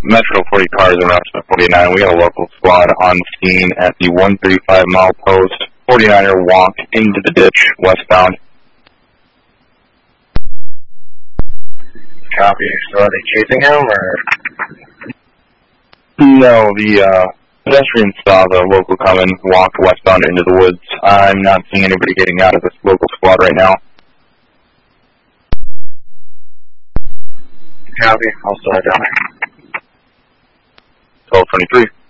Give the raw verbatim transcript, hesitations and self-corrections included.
Metro forty cars and Rush forty-nine. We got a local squad on scene at the one thirty-five mile post. forty-niner walked into the ditch westbound. Copy. So are they chasing him, or? No, the uh, pedestrian saw the local coming, walked westbound into the woods. I'm not seeing anybody getting out of this local squad right now. Copy. I'll start down there. twelve twenty-three.